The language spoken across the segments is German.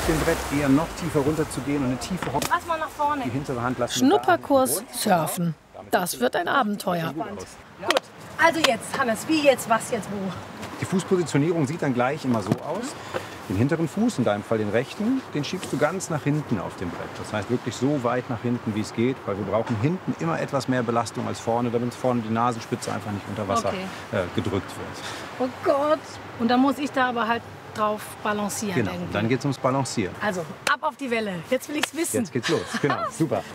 auf dem Brett eher noch tiefer runter zu gehen und eine tiefe Hock. Lass mal nach vorne. Die hintere Hand lassen. Schnupperkurs Surfen. Das wird ein Abenteuer. Gut. Also jetzt, Hannes, wie jetzt, was jetzt, wo? Die Fußpositionierung sieht dann gleich immer so aus. Den hinteren Fuß, in deinem Fall den rechten, den schiebst du ganz nach hinten auf dem Brett. Das heißt wirklich so weit nach hinten, wie es geht, weil wir brauchen hinten immer etwas mehr Belastung als vorne, damit vorne die Nasenspitze einfach nicht unter Wasser gedrückt wird. Oh Gott. Und dann muss ich da aber halt drauf balancieren. Genau, irgendwie. dann geht es ums Balancieren. Also, ab auf die Welle. Jetzt will ich's wissen. Jetzt geht's los. Genau, super.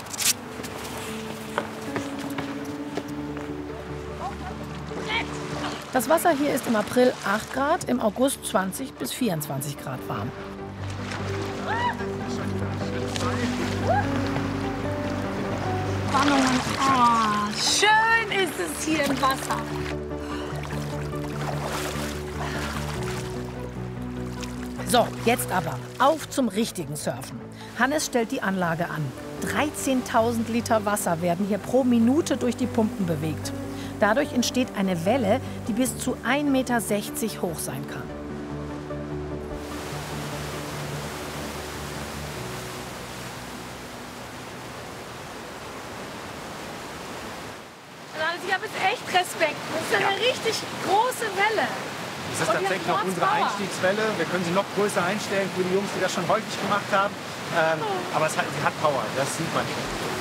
Das Wasser hier ist im April 8 Grad, im August 20 bis 24 Grad warm. Spannungen. Oh, schön ist es hier im Wasser. So, jetzt aber auf zum richtigen Surfen. Hannes stellt die Anlage an. 13.000 Liter Wasser werden hier pro Minute durch die Pumpen bewegt. Dadurch entsteht eine Welle, die bis zu 1,60 Meter hoch sein kann. Also ich habe jetzt echt Respekt. Das ist eine richtig große Welle. Das ist tatsächlich noch unsere Einstiegswelle. Wir können sie noch größer einstellen für die Jungs, die das schon häufig gemacht haben. Aber sie hat Power, das sieht man schon.